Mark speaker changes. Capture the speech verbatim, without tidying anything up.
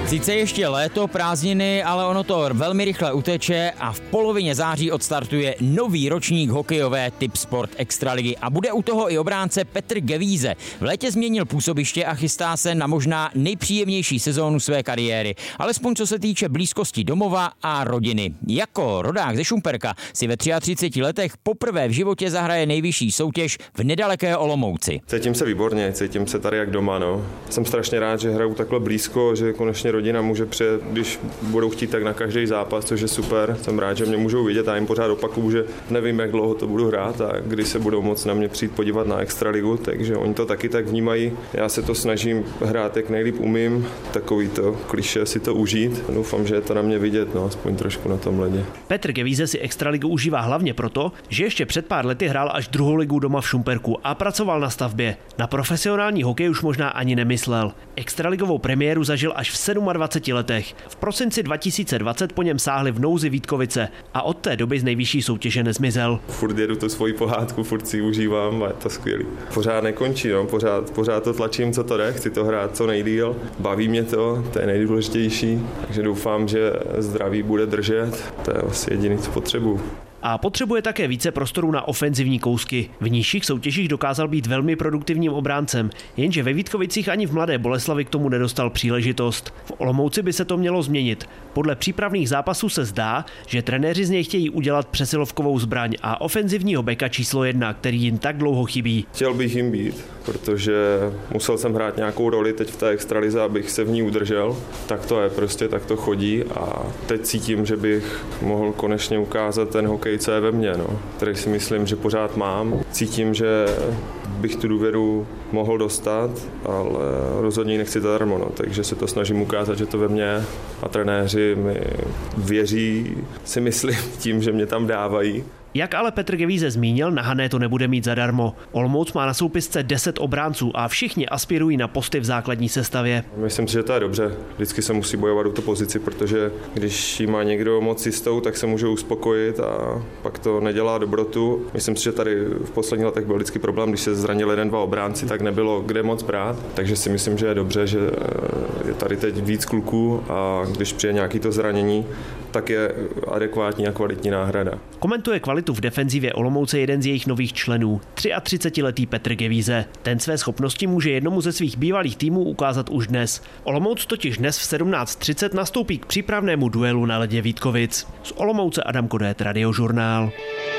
Speaker 1: Sice ještě léto, prázdniny, ale ono to velmi rychle uteče a v polovině září odstartuje nový ročník hokejové Tipsport Extraligy a bude u toho i obránce Petr Gevíze. V létě změnil působiště a chystá se na možná nejpříjemnější sezónu své kariéry, alespoň co se týče blízkosti domova a rodiny. Jako rodák ze Šumperka si ve třiatřiceti letech poprvé v životě zahraje nejvyšší soutěž v nedaleké Olomouci.
Speaker 2: Cítím se výborně, cítím se tady jak doma, no. Jsem strašně rád, že hraju takhle blízko, že konečně rodina může přijet, když budou chtít, tak na každý zápas, což je super. Jsem rád, že mě můžou vidět a jim pořád opakuju, že nevím, jak dlouho to budu hrát a kdy se budou moc na mě přijít podívat na Extraligu, takže oni to taky tak vnímají. Já se to snažím hrát, jak nejlíp umím, takový to klišé si to užít. Doufám, že je to na mě vidět, no, aspoň trošku na tom ledě.
Speaker 3: Petr Gevíze si Extraligu užívá hlavně proto, že ještě před pár lety hrál až druhou ligu doma v Šumperku a pracoval na stavbě. Na profesionální hokej už možná ani nemyslel. Extraligovou premiéru zažil až v dvaceti sedmi letech. V prosinci dva tisíce dvacet po něm sáhli v nouzi Vítkovice a od té doby z nejvyšší soutěže nezmizel.
Speaker 2: Furt jedu tu svoji pohádku, furt si užívám a je to skvělý. Pořád nekončí, no, pořád, pořád to tlačím, co to jde, chci to hrát co nejdýl, baví mě to, to je nejdůležitější, takže doufám, že zdraví bude držet, to je asi jediné, co potřebuju.
Speaker 3: A potřebuje také více prostoru na ofenzivní kousky. V nižších soutěžích dokázal být velmi produktivním obráncem, jenže ve Vítkovicích ani v Mladé Boleslavi k tomu nedostal příležitost. V Olomouci by se to mělo změnit. Podle přípravných zápasů se zdá, že trenéři z něj chtějí udělat přesilovkovou zbraň a ofenzivního beka číslo jedna, který jim tak dlouho chybí.
Speaker 2: Chtěl bych jim být, protože musel jsem hrát nějakou roli teď v té extralize, abych se v ní udržel. Tak to je prostě, tak to chodí a teď cítím, že bych mohl konečně ukázat ten hokej, co je ve mně, no, který si myslím, že pořád mám. Cítím, že bych tu důvěru mohl dostat, ale rozhodně ji nechci zadarmo, no, takže se to snažím ukázat, že to ve mně a trenéři mi věří, si myslím, tím, že mě tam dávají.
Speaker 3: Jak ale Petr Gevíze zmínil, na Hané to nebude mít zadarmo. Olomouc má na soupisce deset obránců a všichni aspirují na posty v základní sestavě.
Speaker 2: Myslím si, že to je dobře. Vždycky se musí bojovat o tu pozici, protože když ji má někdo moc jistou, tak se může uspokojit a pak to nedělá dobrotu. Myslím si, že tady v posledních letech byl vždycky problém, když se zranil jeden, dva obránci, tak nebylo kde moc brát. Takže si myslím, že je dobře, že je tady teď víc kluků a když přijde nějaký to zranění, tak je adekvátní a kvalitní náhrada.
Speaker 3: Komentuje kvalitu v defenzivě Olomouce jeden z jejich nových členů, třiatřicetiletý Petr Gevíze. Ten své schopnosti může jednomu ze svých bývalých týmů ukázat už dnes. Olomouc totiž dnes v sedmnáct třicet nastoupí k přípravnému duelu na ledě Vítkovic. Z Olomouce Adam Kodét, Radiožurnál.